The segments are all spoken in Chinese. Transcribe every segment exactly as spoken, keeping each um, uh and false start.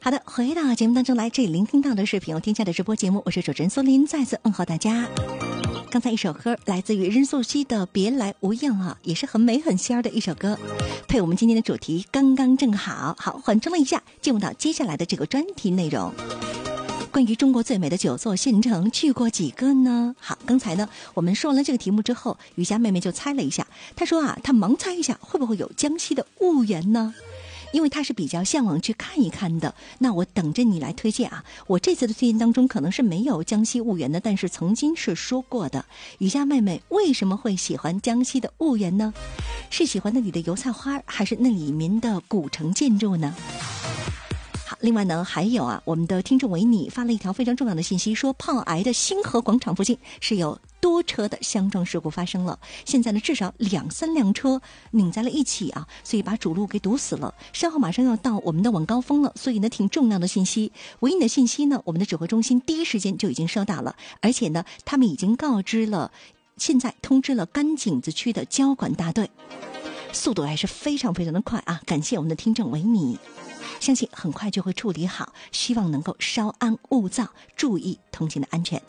好的，回到节目当中来，这里聆听到的是品有天下的直播节目，我是主持人苏林，再次问候大家。刚才一首歌来自于任素汐的《别来无恙》啊，也是很美很仙儿的一首歌，配我们今天的主题刚刚正好。好，缓冲了一下，进入到接下来的这个专题内容。关于中国最美的九座县城，去过几个呢？好，刚才呢我们说完了这个题目之后，雨霞妹妹就猜了一下，她说啊，她盲猜一下会不会有江西的婺源呢？因为他是比较向往去看一看的，那我等着你来推荐啊！我这次的推荐当中可能是没有江西婺源的，但是曾经是说过的。雨佳妹妹为什么会喜欢江西的婺源呢？是喜欢那里的油菜花，还是那里面的古城建筑呢？好，另外呢，还有啊，我们的听众维尼发了一条非常重要的信息，说胖癌的星河广场附近是有多车的相撞事故发生了，现在呢至少两三辆车拧在了一起啊，所以把主路给堵死了。稍后马上要到我们的晚高峰了，所以呢挺重要的信息。唯一的信息呢，我们的指挥中心第一时间就已经收到了，而且呢他们已经告知了，现在通知了甘井子区的交管大队，速度还是非常非常的快啊！感谢我们的听众维尼，相信很快就会处理好，希望能够稍安勿躁，注意通行的安全。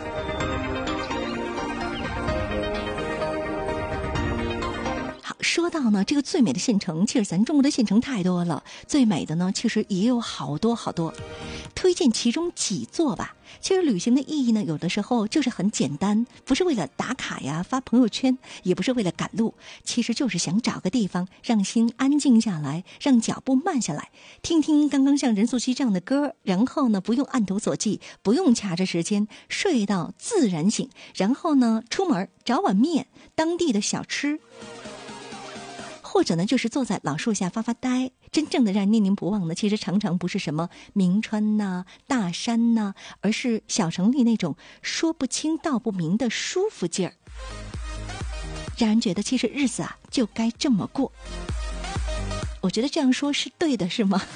说到呢，这个最美的县城，其实咱中国的县城太多了，最美的呢，其实也有好多好多。推荐其中几座吧。其实旅行的意义呢，有的时候就是很简单，不是为了打卡呀、发朋友圈，也不是为了赶路，其实就是想找个地方让心安静下来，让脚步慢下来，听听刚刚像任素汐这样的歌，然后呢，不用按图索骥，不用掐着时间，睡到自然醒，然后呢，出门找碗面，当地的小吃。或者呢，就是坐在老树下发发呆。真正的让人念念不忘的，其实常常不是什么名川呐、大山呐，而是小城里那种说不清道不明的舒服劲儿，让人觉得其实日子啊就该这么过。我觉得这样说是对的，是吗？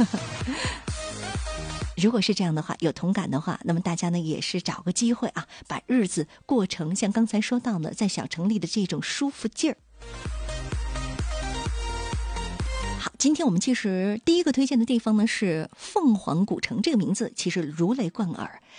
如果是这样的话，有同感的话，那么大家呢也是找个机会啊，把日子过成像刚才说到的，在小城里的这种舒服劲儿。好，今天我们其实第一个推荐的地方呢是凤凰古城，这个名字其实如雷贯耳。